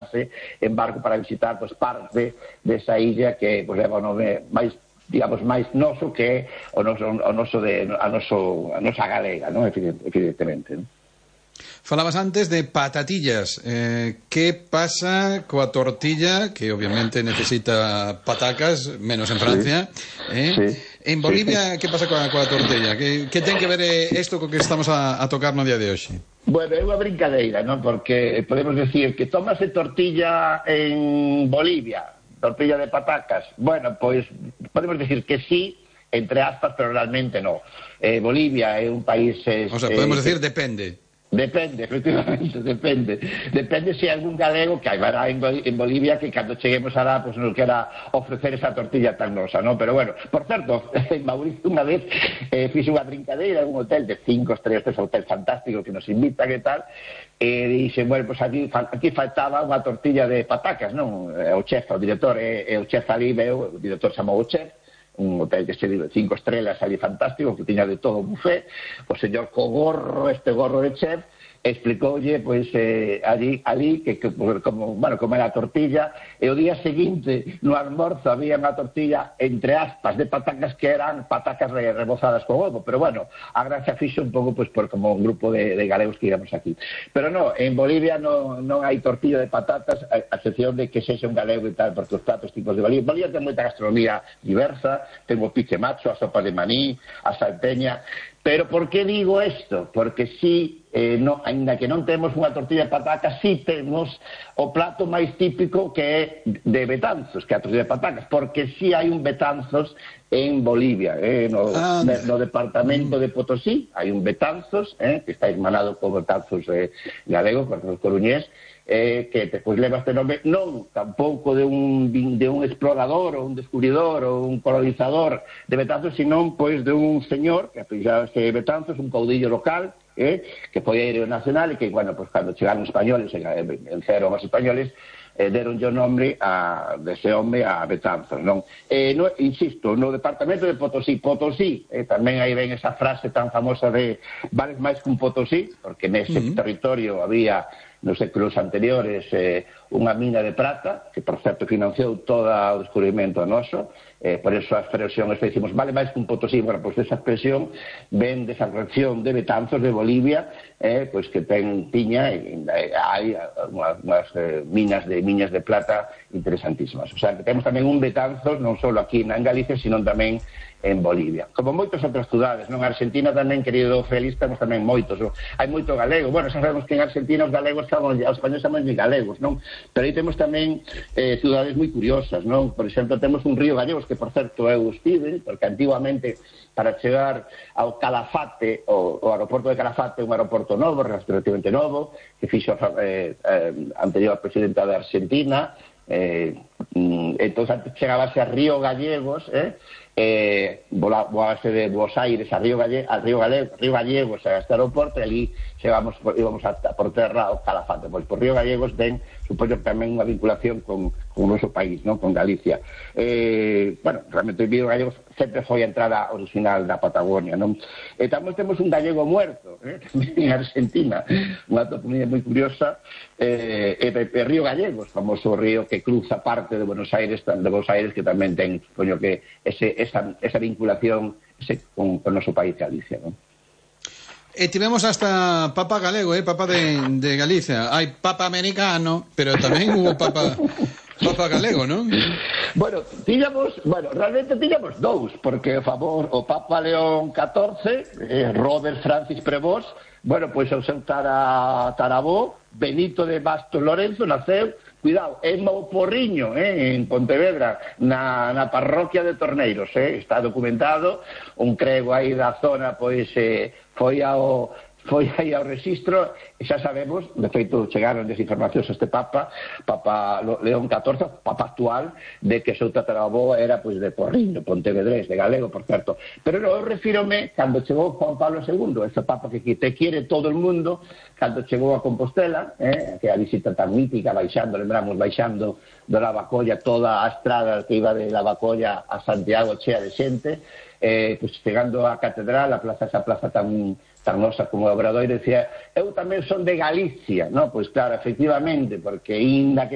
en barco para visitar pues, parte desa illa que pues, leva o nome máis digamos, máis noso que é a nosa galega, non? Evidentemente, non? Falabas antes de patatillas. Que pasa coa tortilla, que obviamente necesita patacas, menos en Francia? Sí. En Bolivia, que pasa coa tortilla? Que ten que ver isto co que estamos a tocar no día de hoxe? Bueno, é unha brincadeira, non? Porque podemos decir que tomase tortilla en Bolivia, tortilla de patacas. Bueno, pois podemos decir que sí, entre aspas, pero realmente no. Bolivia é un país... O sea, podemos decir depende. Depende, efectivamente, depende. Depende se hai algún galego que haberá en Bolivia que cando cheguemos alá pues, nos quera ofrecer esa tortilla tan nosa, ¿no? Pero bueno, por certo, Mauricio unha vez fixe unha brincadeira en un hotel de 5 estrellas, ese hotel fantástico que nos invitan e tal, e dixe, bueno, pues aquí faltaba unha tortilla de patacas, non? O chef, o director, o chef ali veo, o director chamou o chef, un hotel que se dice 5 estrellas ali fantástico, que tiña de todo o buffet, o señor co gorro, este gorro de chef, explicoulle, pois, ali que como era a tortilla, e o día seguinte, no almorzo, había unha tortilla, entre aspas, de patacas que eran patacas rebozadas con ovo, pero bueno, a gracia fixo un pouco, pois, por como un grupo de galegos que íbamos aquí. Pero no, en Bolivia non hai tortilla de patatas, a excepción de que sexa un galego e tal, porque os platos tipos de Bolivia ten moita gastronomía diversa, ten o pique macho, a sopa de maní, a salteña. Pero por que digo isto? Porque si, ainda que non temos unha tortilla de patacas, si temos o plato máis típico que é de Betanzos, que é a tortilla de patacas, porque si hai un Betanzos en Bolivia, no departamento de Potosí, hai un Betanzos, que está hermanado con Betanzos galego, con os coruñés, que pues, leva este nome non tampouco de un explorador ou un descubridor ou un colonizador de Betanzos, sino pois de un señor que apellidase Betanzos, un caudillo local que foi héroe nacional e que, bueno, pues, cando chegaron os españoles venceron os españoles, deron o nome dese home a Betanzos, non? Insisto, no departamento de Potosí, tamén aí ven esa frase tan famosa de vales máis que un Potosí, porque nese territorio había nos séculos anteriores unha mina de prata, que por certo financiou todo o descubrimento noso, por eso a expresión decimos vale máis que un Potosí. Bueno, pois esa expresión ven desa región de Betanzos, de Bolivia, pois que tiña hai unhas minas de plata interesantísimas. O sea, que temos tamén un Betanzos non só aquí en Galicia, sino tamén en Bolivia. Como moitas outras cidades, non? En Argentina tamén, querido Félix, temos tamén moitos. Hai moito galego. Bueno, xa sabemos que en Argentina os galegos os españoles chamamos de galegos, non? Pero aí temos tamén cidades moi curiosas, non? Por exemplo, temos un río Gallegos, que por certo eu estive, porque antiguamente para chegar ao Calafate, o aeroporto de Calafate, un aeroporto novo, relativamente novo, que fixo a anterior presidenta de Argentina, entón antes chegábase a Río Gallegos, volábase de Buenos Aires a Río Gallegos a este aeroporto, e ali íbamos por terra ao Calafate. Pois por Río Gallegos ten, supoño, tamén unha vinculación con o noso país, non? Con Galicia. Bueno, realmente o Río Gallegos sempre foi a entrada original da Patagonia, non? E tamén temos un gallego muerto, tamén en Argentina, unha toponimia moi curiosa, Río Gallegos, famoso río que cruza parte de Buenos Aires, que tamén ten, supoño que esa vinculación con o noso país Galicia, non? E tivemos hasta papa galego, papa de Galicia. Hai papa americano, pero tamén hubo papa galego, non? Bueno, realmente tiñamos dous, porque o Papa León XIV, Robert Francis Prevost, bueno, pois o seu tarabó, Benito de Bastos Lorenzo, naceu, cuidado, en Mouporriño, en Pontevedra, na parroquia de Torneiros, está documentado, un crego aí da zona, pois, foi aí ao registro, e xa sabemos, de feito chegaron desinformacións a este Papa León XIV, Papa actual, de que o seu tataravó era pois de Porriño, pontevedrés, de galego, por certo. Pero eu refírome cando chegou Juan Pablo II, ese Papa que te quiere todo el mundo, cando chegou a Compostela, que a visita tan mítica, baixando do Lavacolla, toda a estrada que iba de Lavacolla a Santiago chea de xente, pois chegando á catedral, esa plaza tan nosa como o Obradoiro, decía, eu tamén son de Galicia, non? Pois claro, efectivamente, porque inda que